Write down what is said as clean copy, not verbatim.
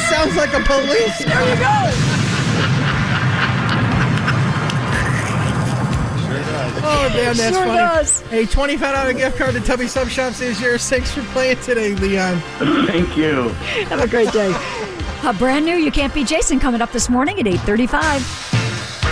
sounds like a police. There you go. Oh, damn, that's Sure funny. does. Hey, $25 gift card to Tubby Sub Shops is yours. Thanks for playing today, Leon. Thank you. Have a great day. Brand new You Can't Be Jason coming up this morning at 8:35.